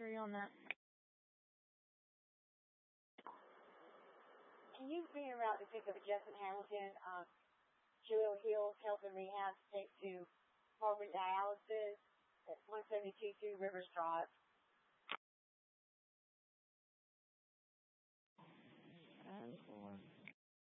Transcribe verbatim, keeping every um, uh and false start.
hear you on that. Can you be around to pick up Justin Hamilton, um, Jewel Hills Health and Rehab, take to Harvard Dialysis at one seventy-two Three Rivers Drive?